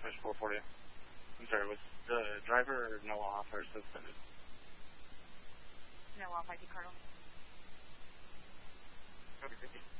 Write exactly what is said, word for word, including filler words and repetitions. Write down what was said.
Fish four forty. I'm sorry, was the driver no off or suspended? No off, I D Cardinal. Okay, thank you.